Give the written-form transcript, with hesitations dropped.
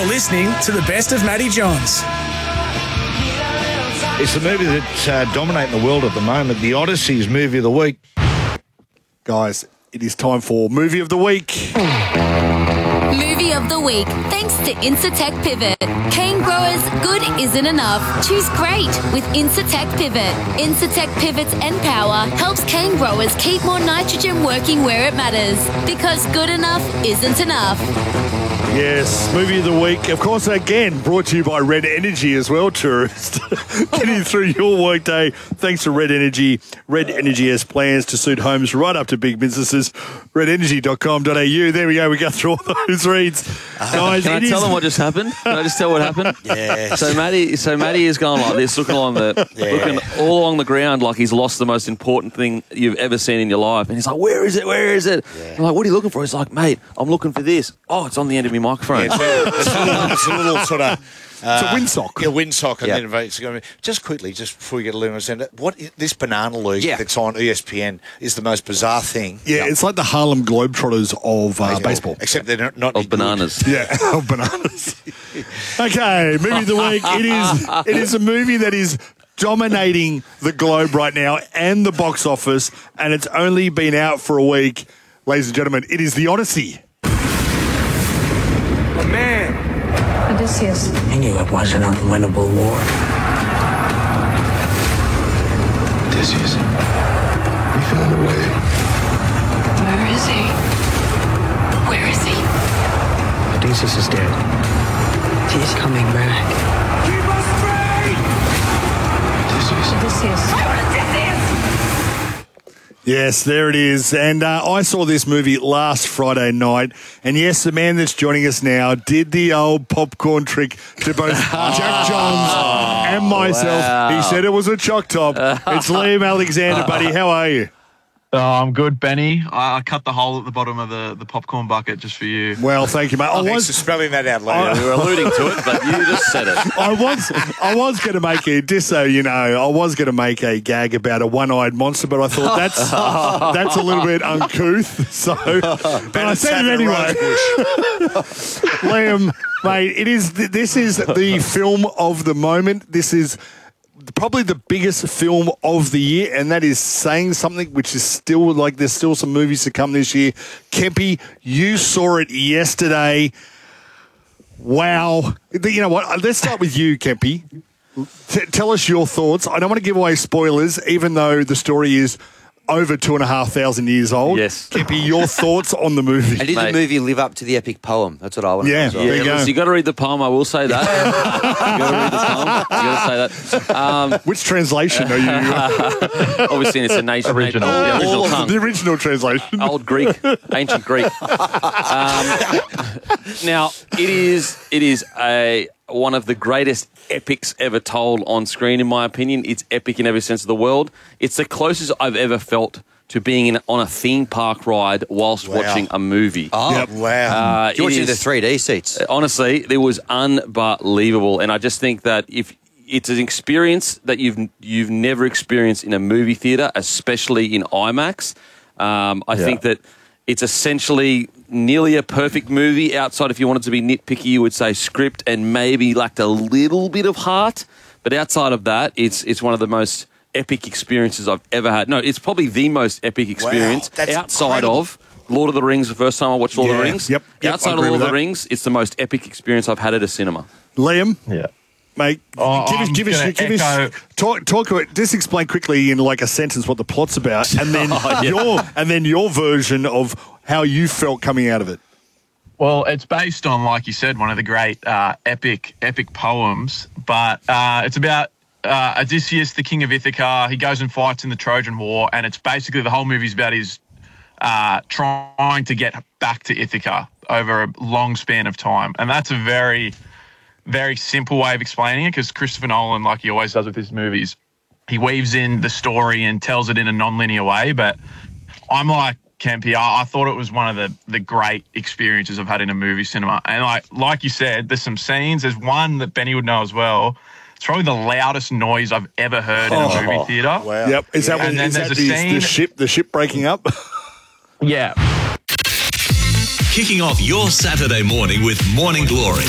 You're listening to the best of Matty Johns. It's the movie that's dominating the world at the moment. The Odyssey is movie of the week. Guys, it is time for Movie of the Week. Movie of the Week, thanks to Incitec Pivot. Cane growers, good isn't enough. Choose great with Incitec Pivot. Incitec Pivot's N-Power helps cane growers keep more nitrogen working where it matters. Because good enough isn't enough. Yes, Movie of the Week. Of course, again, brought to you by Red Energy as well, tourist. Getting through your workday thanks to Red Energy. Red Energy has plans to suit homes right up to big businesses. RedEnergy.com.au. There we go. We got through all those reads. Guys, Can I tell them what just happened? Can I just tell what happened? Yes. So Matty is going like this, looking looking all along the ground like he's lost the most important thing you've ever seen in your life. And he's like, where is it? Where is it? Yeah. I'm like, what are you looking for? He's like, mate, I'm looking for this. Oh, it's on the end of my microphone. Yeah, it's a little sort of... It's a windsock. Yeah, windsock. And Yep. then it's going to be, just quickly, just before we get a little understand it, this banana league Yeah. that's on ESPN is the most bizarre thing. Yeah, it's like the Harlem Globetrotters of baseball. Except they're not Of bananas. Yeah, of bananas. Okay, Movie of the Week. It is a movie that is dominating the globe right now and the box office, and it's only been out for a week. Ladies and gentlemen, it is The Odyssey. Odysseus. I knew it was an unwinnable war. Odysseus, we found a way. Where is he? Where is he? Odysseus is dead. He's coming back. Odysseus. Odysseus. Yes, there it is. And I saw this movie last Friday night. And yes, the man that's joining us now did the old popcorn trick to both Jack Johns and myself. Wow. He said it was a choc top. It's Liam Alexander, buddy. How are you? Oh, I'm good, Benny. I cut the hole at the bottom of the popcorn bucket just for you. Well, thank you, mate. Thanks for spelling that out later. We were alluding to it, but you just said it. I was going to make just so you know, I was going to make a gag about a one-eyed monster, but I thought that's a little bit uncouth. So, but I said it anyway. Liam, mate, this is the film of the moment. This is probably the biggest film of the year, and that is saying something, which is still like there's still some movies to come this year. Kempy, you saw it yesterday. Wow. You know what? Let's start with you, Kempy. Tell us your thoughts. I don't want to give away spoilers, even though the story is over 2,500 years old. Yes. Kempy, your thoughts on the movie? And did the Mate. movie live up to the epic poem? That's what I want to know. Yeah. as well. There you go. Listen, you got to read the poem. I will say that. You got to read the poem. You got to say that. Which translation are you? Obviously, it's a nation. Original. The original tongue. The original translation. Old Greek, ancient Greek. Now, it is one of the greatest epics ever told on screen, in my opinion. It's epic in every sense of the word. It's the closest I've ever felt to being on a theme park ride whilst watching a movie. Oh, Yep. Wow. you're watching it the is- 3D seats. Honestly, it was unbelievable, and I just think that if it's an experience that you've never experienced in a movie theater, especially in IMAX. I think that it's essentially nearly a perfect movie. Outside, if you wanted to be nitpicky, you would say script and maybe lacked a little bit of heart. But outside of that, it's one of the most epic experiences I've ever had. No, it's probably the most epic experience that's outside incredible. of Lord of the Rings. The first time I watched Lord of the Rings. Yep, I Outside of agree Lord with of the that. Rings, it's the most epic experience I've had at a cinema. Liam, Yeah. mate, I'm give us, gonna talk. Just explain quickly in like a sentence what the plot's about, and then Oh, your version of how you felt coming out of it. Well, it's based on, like you said, one of the great epic poems, but it's about Odysseus, the king of Ithaca. He goes and fights in the Trojan War, and it's basically the whole movie's about his trying to get back to Ithaca over a long span of time. And that's a very, very simple way of explaining it, because Christopher Nolan, like he always does with his movies, he weaves in the story and tells it in a non-linear way. But I'm like Kempy, I thought it was one of the great experiences I've had in a movie cinema. And like you said, there's some scenes. There's one that Benny would know as well. It's probably the loudest noise I've ever heard in a movie theater. Wow. Yep. Is that, And then is that there's a scene- the ship breaking up? Yeah. Kicking off your Saturday morning with Morning Glory.